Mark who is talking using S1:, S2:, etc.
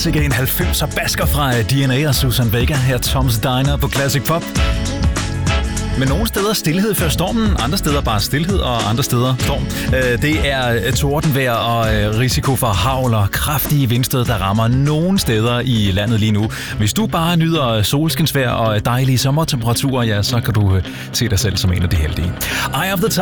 S1: Sikke en 90'er basker fra DNA og Susan Vega her Tom's Diner på Classic Pop. Men nogle steder stilhed før stormen, andre steder bare stilhed og andre steder storm. Det er tordenvejr og risiko for hagl og kraftige vindstød, der rammer nogle steder i landet lige nu. Hvis du bare nyder solskinsvejr og dejlige sommertemperaturer, ja, så kan du se dig selv som en af de heldige. Eye of the